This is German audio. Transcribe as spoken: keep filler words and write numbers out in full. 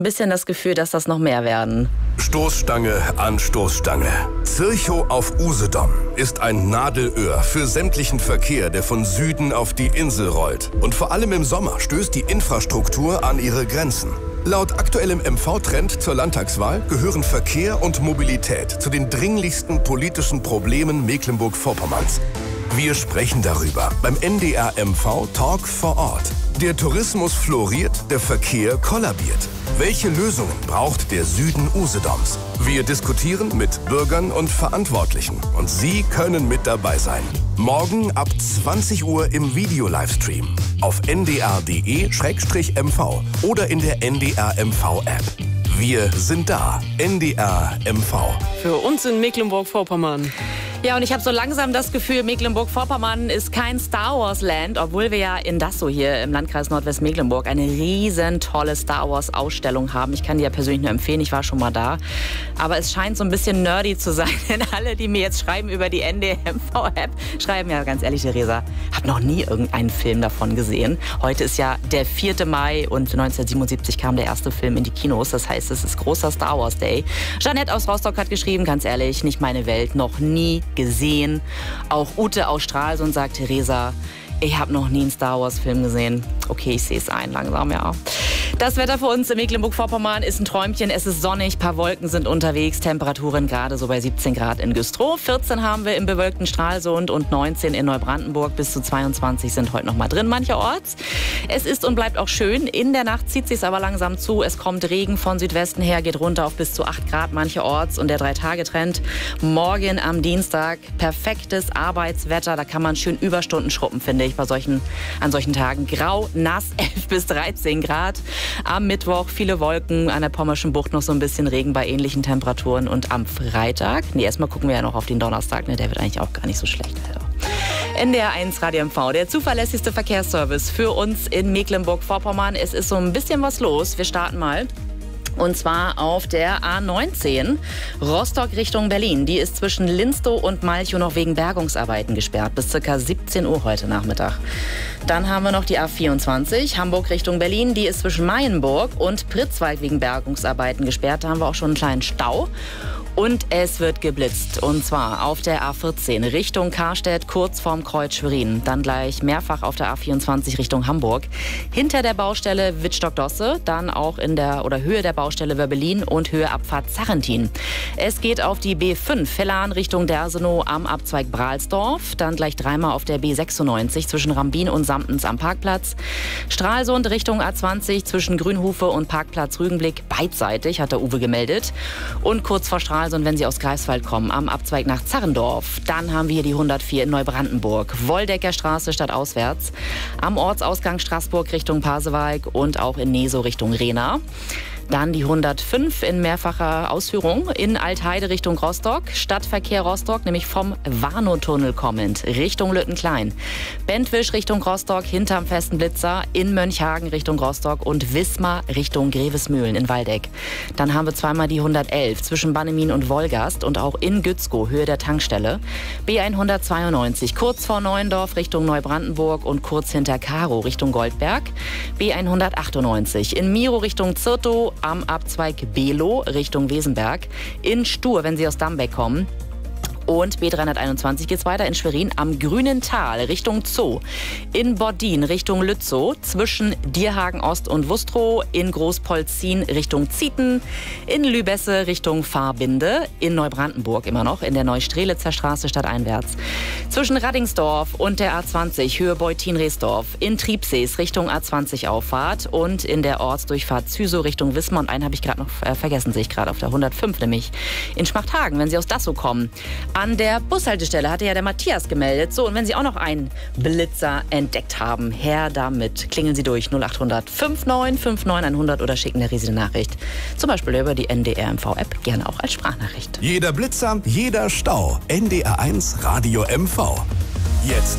Ein bisschen das Gefühl, dass das noch mehr werden. Stoßstange an Stoßstange. Zirchow auf Usedom ist ein Nadelöhr für sämtlichen Verkehr, der von Süden auf die Insel rollt. Und vor allem im Sommer stößt die Infrastruktur an ihre Grenzen. Laut aktuellem M V-Trend zur Landtagswahl gehören Verkehr und Mobilität zu den dringlichsten politischen Problemen Mecklenburg-Vorpommerns. Wir sprechen darüber beim N D R M V Talk vor Ort. Der Tourismus floriert, der Verkehr kollabiert. Welche Lösungen braucht der Süden Usedoms? Wir diskutieren mit Bürgern und Verantwortlichen und Sie können mit dabei sein. Morgen ab zwanzig Uhr im Video-Livestream auf n d r punkt d e slash m v oder in der N D R M V-App. Wir sind da. N D R M V. Für uns in Mecklenburg-Vorpommern. Ja, und ich habe so langsam das Gefühl, Mecklenburg-Vorpommern ist kein Star Wars Land, obwohl wir ja in Dassow hier im Landkreis Nordwestmecklenburg eine riesen tolle Star Wars Ausstellung haben. Ich kann die ja persönlich nur empfehlen, ich war schon mal da. Aber es scheint so ein bisschen nerdy zu sein, denn alle, die mir jetzt schreiben über die N D R M V-App, schreiben ja ganz ehrlich, Theresa, hab noch nie irgendeinen Film davon gesehen. Heute ist ja der vierte Mai und neunzehnhundertsiebenundsiebzig kam der erste Film in die Kinos. Das heißt, es ist großer Star Wars Day. Jeanette aus Rostock hat geschrieben, ganz ehrlich, nicht meine Welt, noch nie gesehen. Auch Ute aus Stralsund sagt, Theresa, ich habe noch nie einen Star Wars Film gesehen. Okay, ich sehe es ein, langsam, ja. Das Wetter für uns in Mecklenburg-Vorpommern ist ein Träumchen. Es ist sonnig, ein paar Wolken sind unterwegs. Temperaturen gerade so bei siebzehn Grad in Güstrow. vierzehn haben wir im bewölkten Stralsund und neunzehn in Neubrandenburg. Bis zu zweiundzwanzig sind heute noch mal drin mancherorts. Es ist und bleibt auch schön. In der Nacht zieht es sich aber langsam zu. Es kommt Regen von Südwesten her, geht runter auf bis zu acht Grad mancherorts. Und der Drei-Tage-Trend morgen am Dienstag. Perfektes Arbeitswetter. Da kann man schön Überstunden schruppen, finde ich, bei solchen, an solchen Tagen. Grau, nass, elf bis dreizehn Grad. Am Mittwoch viele Wolken, an der Pommerschen Bucht noch so ein bisschen Regen bei ähnlichen Temperaturen. Und am Freitag, nee, erstmal gucken wir ja noch auf den Donnerstag, ne, der wird eigentlich auch gar nicht so schlecht. N D R eins Radio M V, der zuverlässigste Verkehrsservice für uns in Mecklenburg-Vorpommern. Es ist so ein bisschen was los. Wir starten mal. Und zwar auf der A neunzehn, Rostock Richtung Berlin. Die ist zwischen Linstow und Malchow noch wegen Bergungsarbeiten gesperrt, bis ca. siebzehn Uhr heute Nachmittag. Dann haben wir noch die A vierundzwanzig, Hamburg Richtung Berlin. Die ist zwischen Mayenburg und Pritzwalk wegen Bergungsarbeiten gesperrt. Da haben wir auch schon einen kleinen Stau. Und es wird geblitzt. Und zwar auf der A vierzehn Richtung Karstedt, kurz vorm Kreuz Schwerin. Dann gleich mehrfach auf der A vierundzwanzig Richtung Hamburg. Hinter der Baustelle Wittstock-Dosse, dann auch in der oder Höhe der Baustelle Wörbelin und Höhe Abfahrt Zarrentin. Es geht auf die B fünf Vellan Richtung Dersenow am Abzweig Brahlsdorf. Dann gleich dreimal auf der B sechsundneunzig zwischen Rambin und Samtens am Parkplatz. Stralsund Richtung A zwanzig zwischen Grünhufe und Parkplatz Rügenblick beidseitig, hat der Uwe gemeldet. Und kurz vor Stralsund, wenn Sie aus Greifswald kommen, am Abzweig nach Zarrendorf. Dann haben wir hier die hundertvier in Neubrandenburg. Woldecker Straße stadtauswärts. Am Ortsausgang Straßburg Richtung Pasewalk und auch in Nesow Richtung Rehna. Dann die hundertfünf in mehrfacher Ausführung in Altheide Richtung Rostock. Stadtverkehr Rostock, nämlich vom Warnow-Tunnel kommend Richtung Lüttenklein. Bentwisch Richtung Rostock, hinterm Festen Blitzer. In Mönchhagen Richtung Rostock und Wismar Richtung Grevesmühlen in Waldeck. Dann haben wir zweimal die hundertelf zwischen Bannemin und Wolgast und auch in Gützkow, Höhe der Tankstelle. B hundertzweiundneunzig kurz vor Neuendorf Richtung Neubrandenburg und kurz hinter Karow Richtung Goldberg. B hundertachtundneunzig in Miro Richtung Zirtow, am Abzweig Below Richtung Wesenberg. In Stur, wenn Sie aus Dambeck kommen. Und B dreihunderteinundzwanzig geht es weiter in Schwerin am Grünen Tal Richtung Zoo. In Bordin Richtung Lützow, zwischen Dierhagen Ost und Wustrow. In Großpolzin Richtung Zieten. In Lübesse Richtung Fahrbinde. In Neubrandenburg immer noch, in der Neustrelitzer Straße stadteinwärts. Zwischen Raddingsdorf und der A zwanzig Höhe Beutin-Rehsdorf. In Triebsees Richtung A zwanzig Auffahrt. Und in der Ortsdurchfahrt Züsow Richtung Wismar. Und einen habe ich gerade noch äh, vergessen, sehe ich gerade auf der hundertfünf, nämlich in Schmachthagen, wenn Sie aus Dassow kommen. An der Bushaltestelle hatte ja der Matthias gemeldet. So, und wenn Sie auch noch einen Blitzer entdeckt haben, her damit. Klingeln Sie durch null achthundert neunundfünfzig neunundfünfzig hundert oder schicken der Riese eine Nachricht. Zum Beispiel über die N D R M V-App, gerne auch als Sprachnachricht. Jeder Blitzer, jeder Stau. N D R eins Radio M V. Jetzt